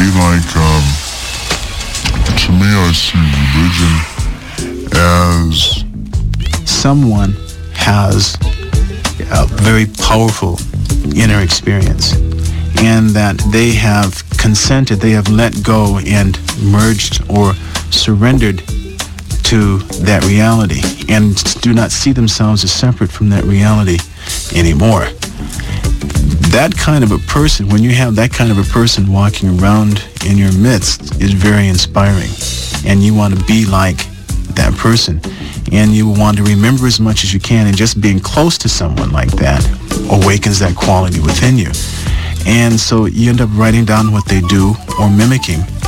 be like, to me, I see religion as someone has a very powerful inner experience, and that they have consented, they have let go and merged or surrendered to that reality and do not see themselves as separate from that reality anymore. That kind of a person, when you have that kind of a person walking around in your midst, is very inspiring, and you want to be like that person, and you want to remember as much as you can, and just being close to someone like that awakens that quality within you. And so you end up writing down what they do or mimicking